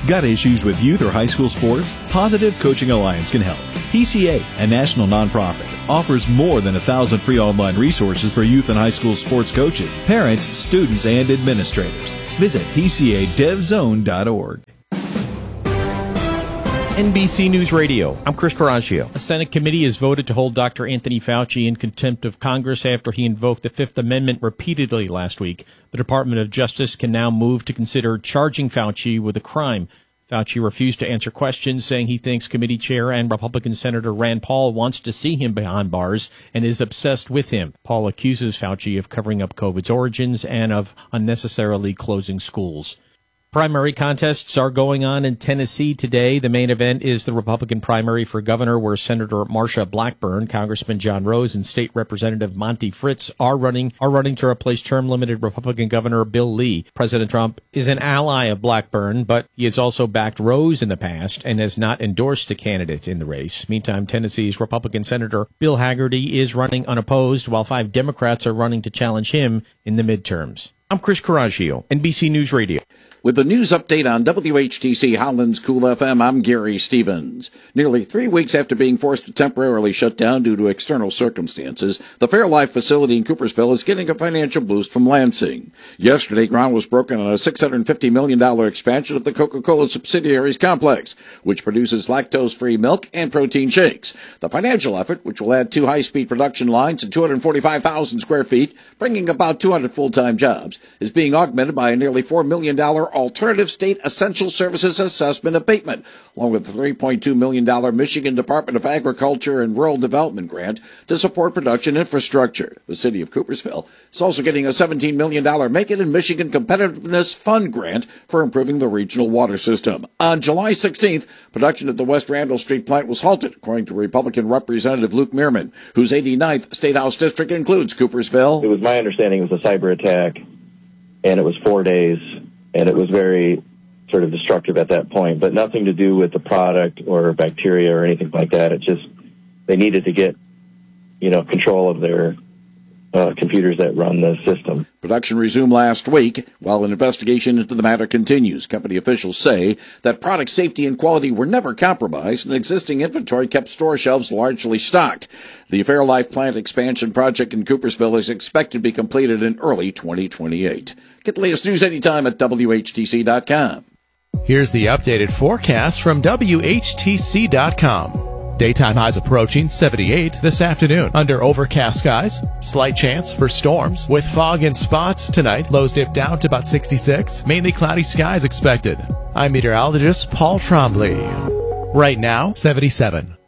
Got issues with youth or high school sports? Positive Coaching Alliance can help. PCA, a national nonprofit, offers more than 1,000 free online resources for youth and high school sports coaches, parents, students, and administrators. Visit PCADevZone.org. NBC News Radio, I'm Chris Coraggio. A Senate committee has voted to hold Dr. Anthony Fauci in contempt of Congress after he invoked the Fifth Amendment repeatedly last week. The Department of Justice can now move to consider charging Fauci with a crime. Fauci refused to answer questions, saying he thinks committee chair and Republican Senator Rand Paul wants to see him behind bars and is obsessed with him. Paul accuses Fauci of covering up COVID's origins and of unnecessarily closing schools. Primary contests are going on in Tennessee today. The main event is the Republican primary for governor, where Senator Marsha Blackburn, Congressman John Rose, and State Representative Monty Fritz are running to replace term-limited Republican Governor Bill Lee. President Trump is an ally of Blackburn, but he has also backed Rose in the past and has not endorsed a candidate in the race. Meantime, Tennessee's Republican Senator Bill Hagerty is running unopposed, while 5 Democrats are running to challenge him in the midterms. I'm Chris Coraggio, NBC News Radio. With the news update on WHTC Holland's Cool FM, I'm Gary Stevens. Nearly 3 weeks after being forced to temporarily shut down due to external circumstances, the Fairlife facility in Coopersville is getting a financial boost from Lansing. Yesterday, ground was broken on a $650 million expansion of the Coca-Cola subsidiaries complex, which produces lactose-free milk and protein shakes. The financial effort, which will add 2 high-speed production lines and 245,000 square feet, bringing about 200 full-time jobs, is being augmented by a nearly $4 million alternative state essential services assessment abatement, along with a $3.2 million Michigan Department of Agriculture and Rural Development grant to support production infrastructure. The city of Coopersville is also getting a $17 million Make It in Michigan Competitiveness Fund grant for improving the regional water system. On July 16th, production at the West Randall Street plant was halted, according to Republican Representative Luke Meerman, whose 89th State House district includes Coopersville. It was my understanding it was a cyber attack, and it was 4 days. And it was very sort of destructive at that point, but nothing to do with the product or bacteria or anything like that. It just, they needed to get, control of their computers that run the system. Production resumed last week, while an investigation into the matter continues. Company officials say that product safety and quality were never compromised, and existing inventory kept store shelves largely stocked. The Fairlife plant expansion project in Coopersville is expected to be completed in early 2028. Get the latest news anytime at WHTC.com. Here's the updated forecast from WHTC.com. Daytime highs approaching 78 this afternoon under overcast skies. Slight chance for storms with fog in spots tonight. Lows dip down to about 66. Mainly cloudy skies expected. I'm meteorologist Paul Trombley. Right now, 77.